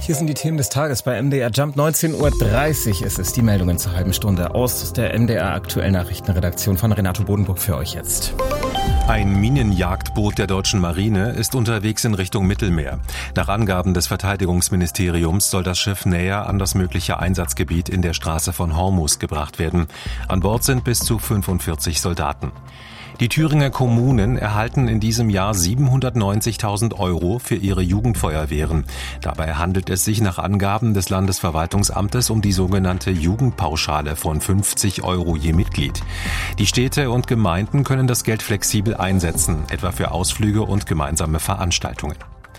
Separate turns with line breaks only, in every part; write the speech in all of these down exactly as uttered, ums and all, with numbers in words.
Hier sind die Themen des Tages bei M D R Jump. neunzehn Uhr dreißig ist es, die Meldungen zur halben Stunde aus der M D R Aktuell Nachrichtenredaktion von Renato Bodenburg für euch jetzt.
Ein Minenjagdboot der deutschen Marine ist unterwegs in Richtung Mittelmeer. Nach Angaben des Verteidigungsministeriums soll das Schiff näher an das mögliche Einsatzgebiet in der Straße von Hormuz gebracht werden. An Bord sind bis zu fünfundvierzig Soldaten. Die Thüringer Kommunen erhalten in diesem Jahr siebenhundertneunzigtausend Euro für ihre Jugendfeuerwehren. Dabei handelt es sich nach Angaben des Landesverwaltungsamtes um die sogenannte Jugendpauschale von fünfzig Euro je Mitglied. Die Städte und Gemeinden können das Geld flexibel einsetzen, etwa für Ausflüge und gemeinsame Veranstaltungen.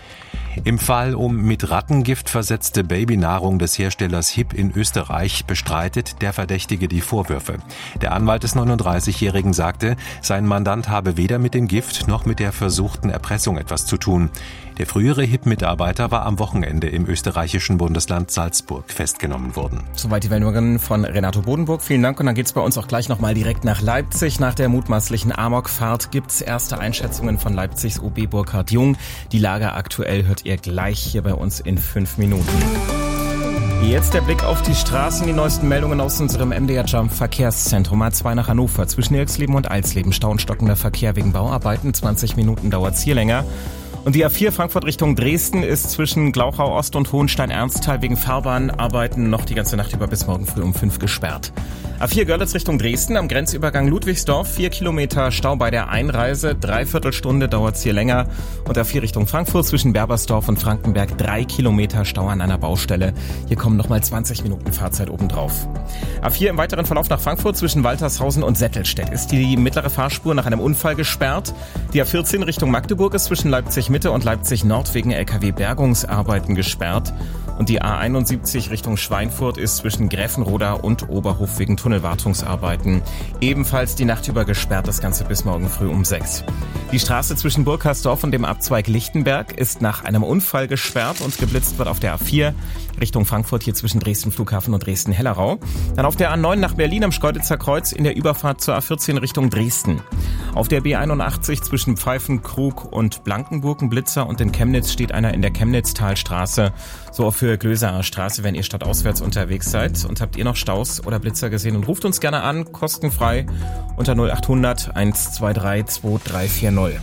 Im Fall um mit Rattengift versetzte Babynahrung des Herstellers Hipp in Österreich bestreitet der Verdächtige die Vorwürfe. Der Anwalt des neununddreißigjährigen sagte, sein Mandant habe weder mit dem Gift noch mit der versuchten Erpressung etwas zu tun. Der frühere Hipp-Mitarbeiter war am Wochenende im österreichischen Bundesland Salzburg festgenommen worden.
Soweit die Meldungen von Renato Bodenburg. Vielen Dank und dann geht's bei uns auch gleich nochmal direkt nach Leipzig. Nach der mutmaßlichen Amokfahrt gibt's erste Einschätzungen von Leipzigs O B Burkhard Jung. Die Lage aktuell hört ihr gleich hier bei uns in fünf Minuten. Jetzt der Blick auf die Straßen, die neuesten Meldungen aus unserem M D R Jump Verkehrszentrum. A zwei nach Hannover, zwischen Ilksleben und Alsleben, Stau und stockender Verkehr wegen Bauarbeiten, zwanzig Minuten dauert's hier länger. Und die A vier Frankfurt Richtung Dresden ist zwischen Glauchau Ost und Hohenstein-Ernsthal wegen Fahrbahnarbeiten noch die ganze Nacht über bis morgen früh um fünf gesperrt. A vier Görlitz Richtung Dresden am Grenzübergang Ludwigsdorf, vier Kilometer Stau bei der Einreise, dreiviertel Stunde dauert's hier länger. Und A vier Richtung Frankfurt zwischen Berbersdorf und Frankenberg, drei Kilometer Stau an einer Baustelle. Hier kommen nochmal zwanzig Minuten Fahrzeit obendrauf. A vier im weiteren Verlauf nach Frankfurt zwischen Waltershausen und Settelstedt ist die mittlere Fahrspur nach einem Unfall gesperrt. Die A vierzehn Richtung Magdeburg ist zwischen Leipzig Mitte und Leipzig Nord wegen L K W-Bergungsarbeiten gesperrt. Und die A einundsiebzig Richtung Schweinfurt ist zwischen Gräfenroda und Oberhof wegen Tunnelwartungsarbeiten ebenfalls die Nacht über gesperrt, das Ganze bis morgen früh um sechs. Die Straße zwischen Burgharsdorf und dem Abzweig Lichtenberg ist nach einem Unfall gesperrt und geblitzt wird auf der A vier Richtung Frankfurt, hier zwischen Dresden Flughafen und Dresden-Hellerau. Dann auf der A neun nach Berlin am Schkeuditzer Kreuz in der Überfahrt zur A vierzehn Richtung Dresden. Auf der B einundachtzig zwischen Pfeifenkrug und Blankenburg ein Blitzer und in Chemnitz steht einer in der Chemnitztalstraße. So auch für Glösaer Straße, wenn ihr stadtauswärts unterwegs seid. Und habt ihr noch Staus oder Blitzer gesehen? Und ruft uns gerne an, kostenfrei unter null achthundert eins zwei drei zwei drei vier null.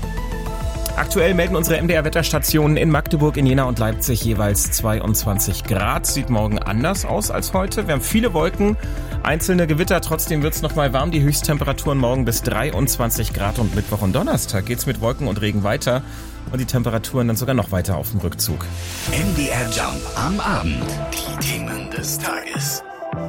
Aktuell melden unsere M D R-Wetterstationen in Magdeburg, in Jena und Leipzig jeweils zweiundzwanzig Grad. Sieht morgen anders aus als heute. Wir haben viele Wolken, einzelne Gewitter. Trotzdem wird es noch mal warm. Die Höchsttemperaturen morgen bis dreiundzwanzig Grad. Und Mittwoch und Donnerstag geht's mit Wolken und Regen weiter. Und die Temperaturen dann sogar noch weiter auf dem Rückzug.
M D R Jump am Abend. Die Themen des Tages.